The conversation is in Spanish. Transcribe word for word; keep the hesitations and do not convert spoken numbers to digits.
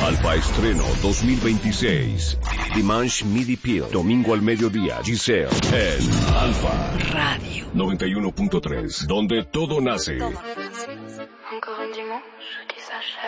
Alfa Estreno dos mil veintiséis. Dimanche Midi Peel. Domingo al mediodía. Giselle. En Alfa Radio noventa y uno punto tres. Donde todo nace. Encore un dimanche qui s'achève.